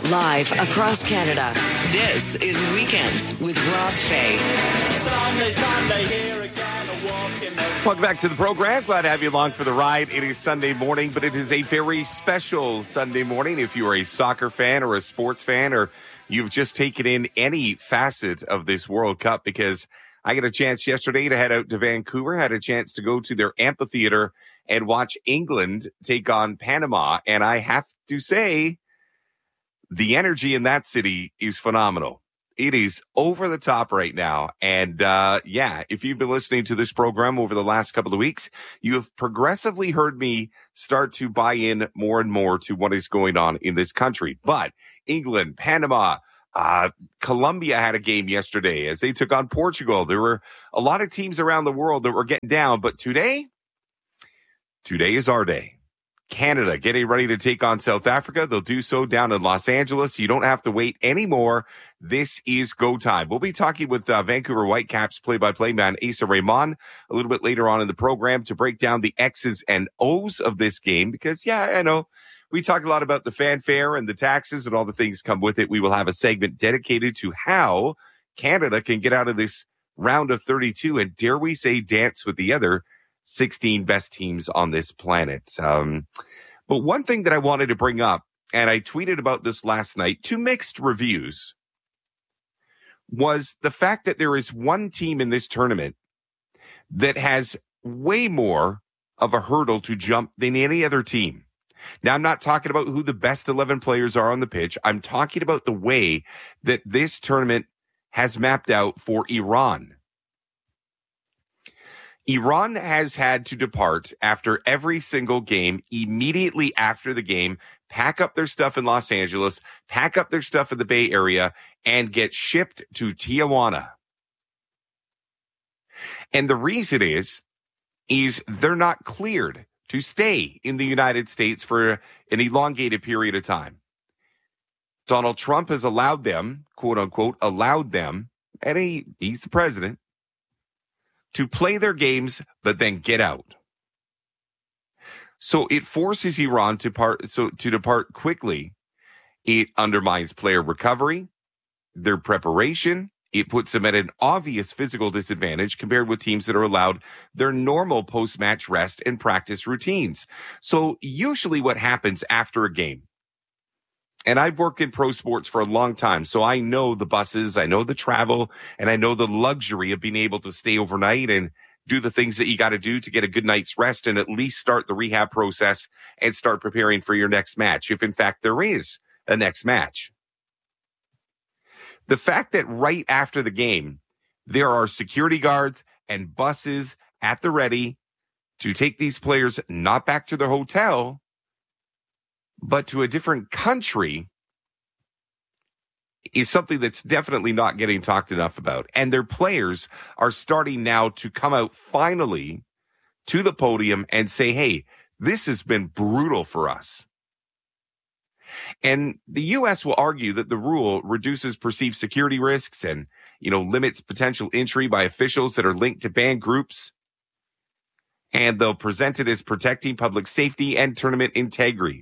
Live across Canada, this is Weekends with Rob Fay. Welcome back to the program. Glad to have you along for the ride. It is Sunday morning, but it is a very special Sunday morning if you are a soccer fan or a sports fan, or you've just taken in any facet of this World Cup, because I got a chance yesterday to head out to Vancouver, had a chance to go to their amphitheater and watch England take on Panama. And I have to say, the energy in that city is phenomenal. It is over the top right now. And if you've been listening to this program over the last couple of weeks, you have progressively heard me start to buy in more and more to what is going on in this country. But England, Panama, Colombia had a game yesterday as they took on Portugal. There were a lot of teams around the world that were getting down. But today is our day. Canada getting ready to take on South Africa. They'll do so down in Los Angeles. You don't have to wait anymore. This is go time. We'll be talking with Vancouver Whitecaps play-by-play man Asa Raymond a little bit later on in the program to break down the X's and O's of this game, because, I know we talk a lot about the fanfare and the taxes and all the things come with it. We will have a segment dedicated to how Canada can get out of this round of 32 and, dare we say, dance with the other 16 best teams on this planet. But one thing that I wanted to bring up, and I tweeted about this last night, two mixed reviews, was the fact that there is one team in this tournament that has way more of a hurdle to jump than any other team. Now, I'm not talking about who the best 11 players are on the pitch. I'm talking about the way that this tournament has mapped out for Iran. Iran has had to depart after every single game, immediately after the game, pack up their stuff in Los Angeles, pack up their stuff in the Bay Area, and get shipped to Tijuana. And the reason is they're not cleared to stay in the United States for an elongated period of time. Donald Trump has allowed them, quote unquote, and he's the president, to play their games, but then get out. So it forces Iran to depart quickly. It undermines player recovery, their preparation. It puts them at an obvious physical disadvantage compared with teams that are allowed their normal post-match rest and practice routines. So usually what happens after a game, and I've worked in pro sports for a long time, so I know the buses, I know the travel, and I know the luxury of being able to stay overnight and do the things that you got to do to get a good night's rest and at least start the rehab process and start preparing for your next match, if in fact there is a next match. The fact that right after the game, there are security guards and buses at the ready to take these players not back to their hotel, but to a different country, is something that's definitely not getting talked enough about. And their players are starting now to come out finally to the podium and say, hey, this has been brutal for us. And the U.S. will argue that the rule reduces perceived security risks and, limits potential entry by officials that are linked to banned groups. And they'll present it as protecting public safety and tournament integrity.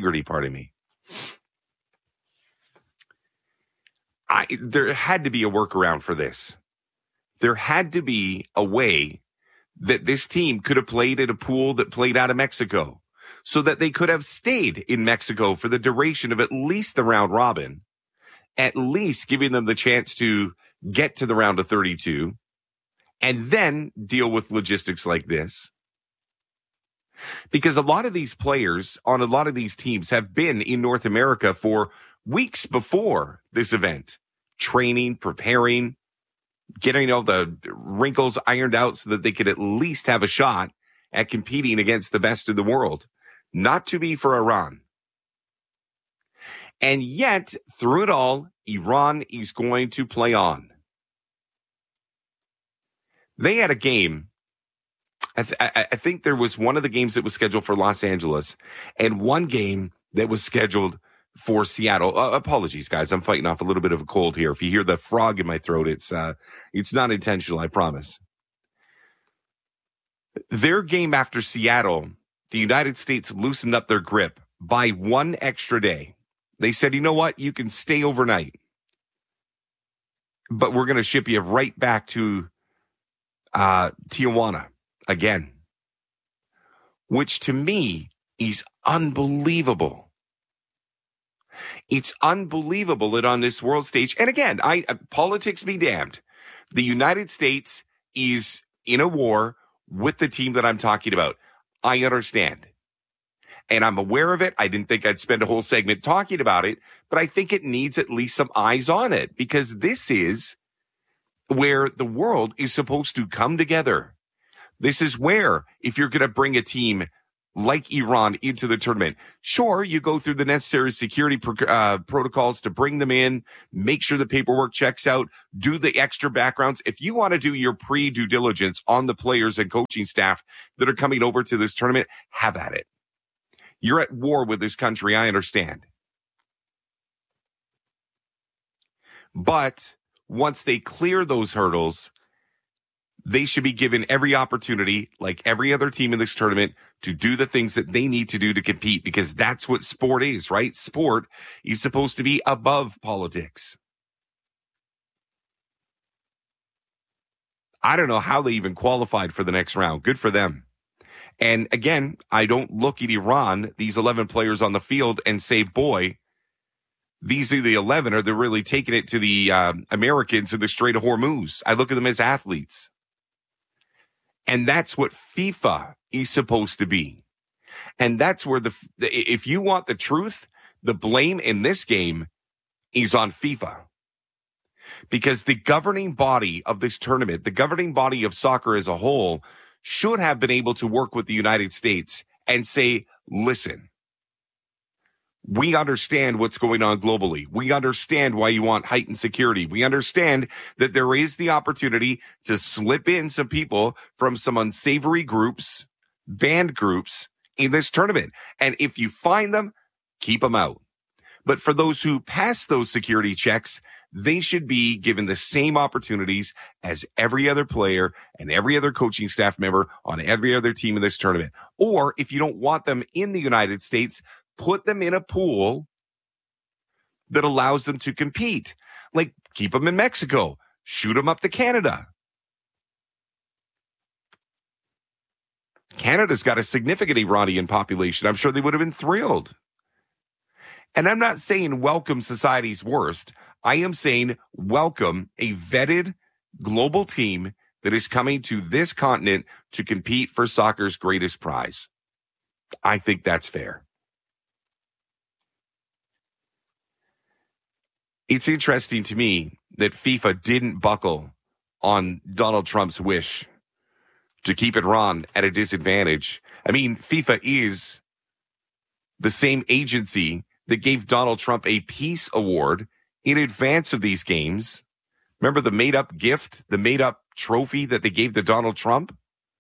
There had to be a workaround for this. There had to be a way that this team could have played at a pool that played out of Mexico, so that they could have stayed in Mexico for the duration of at least the round robin, at least giving them the chance to get to the round of 32, and then deal with logistics like this. Because a lot of these players on a lot of these teams have been in North America for weeks before this event, training, preparing, getting all the wrinkles ironed out so that they could at least have a shot at competing against the best in the world. Not to be for Iran. And yet, through it all, Iran is going to play on. They had a game. I think there was one of the games that was scheduled for Los Angeles and one game that was scheduled for Seattle. Apologies, guys. I'm fighting off a little bit of a cold here. If you hear the frog in my throat, it's not intentional, I promise. Their game after Seattle, the United States loosened up their grip by one extra day. They said, you know what? You can stay overnight, but we're going to ship you right back to Tijuana again, which to me is unbelievable. It's unbelievable that on this world stage, and again, politics be damned, the United States is in a war with the team that I'm talking about. I understand. And I'm aware of it. I didn't think I'd spend a whole segment talking about it, but I think it needs at least some eyes on it, because this is where the world is supposed to come together. This is where, if you're going to bring a team like Iran into the tournament, sure, you go through the necessary security protocols to bring them in, make sure the paperwork checks out, do the extra backgrounds. If you want to do your pre-due diligence on the players and coaching staff that are coming over to this tournament, have at it. You're at war with this country, I understand. But once they clear those hurdles, they should be given every opportunity, like every other team in this tournament, to do the things that they need to do to compete, because that's what sport is, right? Sport is supposed to be above politics. I don't know how they even qualified for the next round. Good for them. And again, I don't look at Iran, these 11 players on the field, and say, boy, these are the 11, or they're really taking it to the Americans in the Strait of Hormuz. I look at them as athletes. And that's what FIFA is supposed to be. And that's where if you want the truth, the blame in this game is on FIFA. Because the governing body of this tournament, the governing body of soccer as a whole, should have been able to work with the United States and say, listen, we understand what's going on globally. We understand why you want heightened security. We understand that there is the opportunity to slip in some people from some unsavory groups, banned groups in this tournament. And if you find them, keep them out. But for those who pass those security checks, they should be given the same opportunities as every other player and every other coaching staff member on every other team in this tournament. Or if you don't want them in the United States, put them in a pool that allows them to compete. Like, keep them in Mexico, shoot them up to Canada. Canada's got a significant Iranian population. I'm sure they would have been thrilled. And I'm not saying welcome society's worst. I am saying welcome a vetted global team that is coming to this continent to compete for soccer's greatest prize. I think that's fair. It's interesting to me that FIFA didn't buckle on Donald Trump's wish to keep Iran at a disadvantage. I mean, FIFA is the same agency that gave Donald Trump a peace award in advance of these games. Remember the made-up gift, the made-up trophy that they gave to Donald Trump?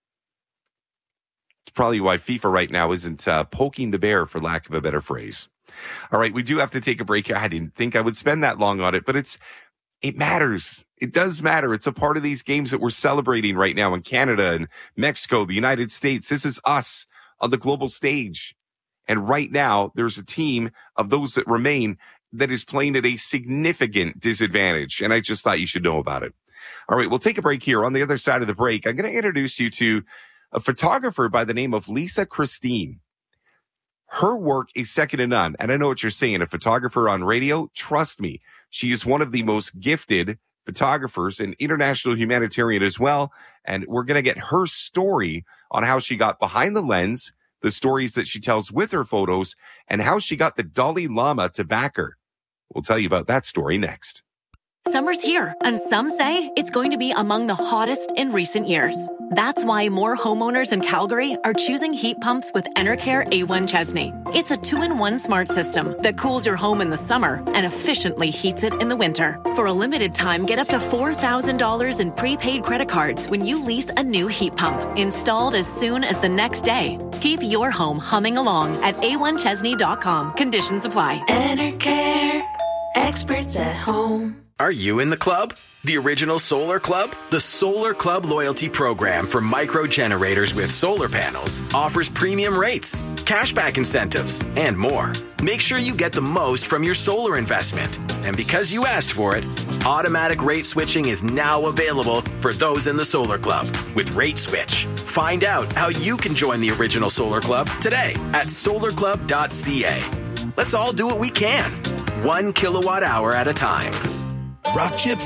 It's probably why FIFA right now isn't poking the bear, for lack of a better phrase. All right, we do have to take a break here. I didn't think I would spend that long on it, but it matters. It does matter. It's a part of these games that we're celebrating right now in Canada and Mexico, the United States. This is us on the global stage. And right now, there's a team of those that remain that is playing at a significant disadvantage. And I just thought you should know about it. All right, we'll take a break here. On the other side of the break, I'm going to introduce you to a photographer by the name of Lisa Christine. Her work is second to none. And I know what you're saying, a photographer on radio. Trust me, she is one of the most gifted photographers and international humanitarian as well. And we're going to get her story on how she got behind the lens, the stories that she tells with her photos, and how she got the Dalai Lama to back her. We'll tell you about that story next. Summer's here, and some say it's going to be among the hottest in recent years. That's why more homeowners in Calgary are choosing heat pumps with Enercare A1 Chesney. It's a 2-in-1 smart system that cools your home in the summer and efficiently heats it in the winter. For a limited time, get up to $4,000 in prepaid credit cards when you lease a new heat pump, installed as soon as the next day. Keep your home humming along at a1chesney.com. Conditions apply. Enercare, experts at home. Are you in the club? The Original Solar Club? The Solar Club loyalty program for micro generators with solar panels offers premium rates, cashback incentives, and more. Make sure you get the most from your solar investment. And because you asked for it, automatic rate switching is now available for those in the Solar Club with Rate Switch. Find out how you can join the Original Solar Club today at solarclub.ca. Let's all do what we can, 1 kilowatt hour at a time. Rock Chip